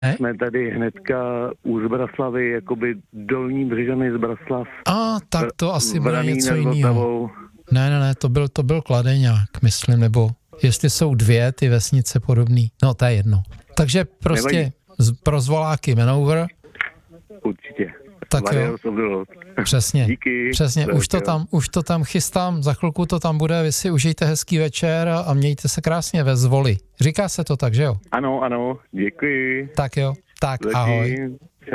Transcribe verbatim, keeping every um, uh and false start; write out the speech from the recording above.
Jsme tady hnedka u Zbraslavy, jakoby Dolní Břežany Zbraslav. A, tak to asi bude něco jiného. Vltavou. Ne, ne, ne, to byl, to byl Kladeňák, myslím, nebo jestli jsou dvě ty vesnice podobný. No, to je jedno. Takže prostě z, pro zvoláky Maneuver. Určitě. Tak jo. Přesně. Díky. Přesně, Tak už to, jo. tam, už to tam chystám, za chvilku to tam bude, vy si užijte hezký večer a, a mějte se krásně ve Zvoli. Říká se to tak, že jo? Ano, ano, děkuji. Tak jo, tak Zatím. ahoj.